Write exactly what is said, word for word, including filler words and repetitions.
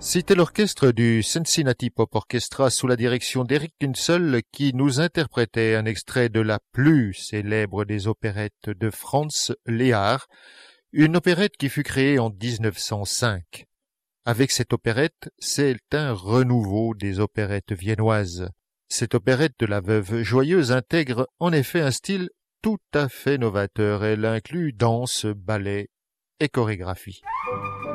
C'était l'orchestre du Cincinnati Pop Orchestra sous la direction d'Eric Kunzel qui nous interprétait un extrait de la plus célèbre des opérettes de Franz Lehár, une opérette qui fut créée en dix-neuf cent cinq. Avec cette opérette, c'est un renouveau des opérettes viennoises. Cette opérette de la Veuve Joyeuse intègre en effet un style tout à fait novateur. Elle inclut danse, ballet et chorégraphie.